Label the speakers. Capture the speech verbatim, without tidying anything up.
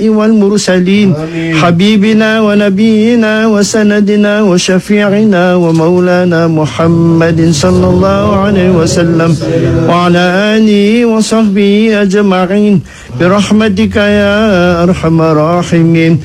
Speaker 1: والمرسلين حبيبنا ونبينا وسندنا وشفيعنا ومولانا محمد صلى الله عليه وسلم وعلى آله وصحبه أجمعين برحمتك يا أرحم الراحمين.